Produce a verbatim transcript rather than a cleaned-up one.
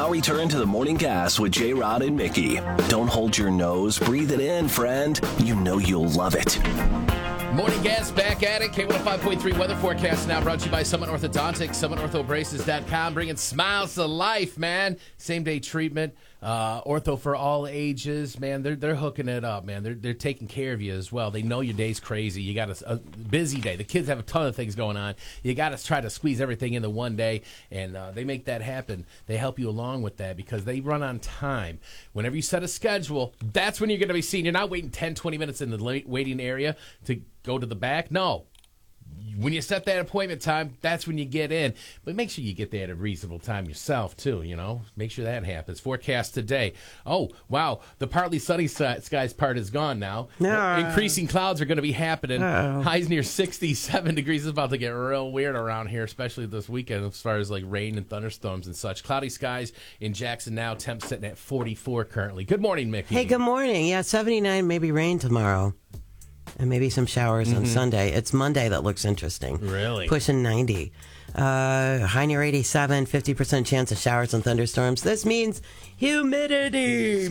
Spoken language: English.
now return to the Morning Gas with J-Rod and Mickey. Don't hold your nose. Breathe it in, friend. You know you'll love it. Morning Gas back at it. K one oh five point three weather forecast now brought to you by Summit Orthodontics. Summit Ortho Braces dot com, bringing smiles to life, man. Same day treatment. Uh, ortho for all ages, man. They're they're hooking it up, man. They're they're taking care of you as well. They know your day's crazy. You got a, a busy day. The kids have a ton of things going on. You got to try to squeeze everything into one day, and uh, they make that happen. They help you along with that because they run on time. Whenever you set a schedule, that's when you're going to be seen. You're not waiting ten, twenty minutes in the late waiting area to go to the back. No. When you set that appointment time, that's when you get in. But make sure you get there at a reasonable time yourself, too, you know. Make sure that happens. Forecast today. Oh, wow. The partly sunny skies part is gone now. No. Increasing clouds are going to be happening. Uh-oh. Highs near sixty-seven degrees. It's about to get real weird around here, especially this weekend as far as like rain and thunderstorms and such. Cloudy skies in Jackson now. Temps sitting at forty-four currently. Good morning, Mickey. Hey, good morning. Yeah, seventy-nine, maybe rain tomorrow. And maybe some showers mm-hmm. on Sunday. It's Monday that looks interesting. Really? Pushing ninety. Uh, high near eighty-seven, fifty percent chance of showers and thunderstorms. This means humidity.